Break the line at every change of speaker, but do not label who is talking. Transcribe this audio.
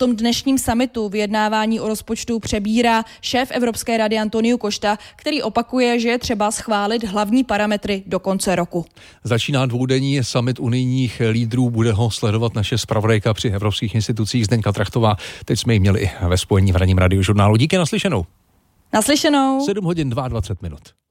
tom dnešním summitu vyjednávání o rozpočtu přebírá šéf Evropské rady Antonio Costa, který opakuje, že je třeba schválit hlavní parametry do konce roku.
Začíná dvoudenní summit unijních lídrů, bude ho sledovat naše zpravodajka při evropských institucích Zdenka Trachtová. Teď jsme ji měli ve spojení v ranním radiožurnálu. Díky, naslyšenou.
Naslyšenou.
7 hodin 22 minut.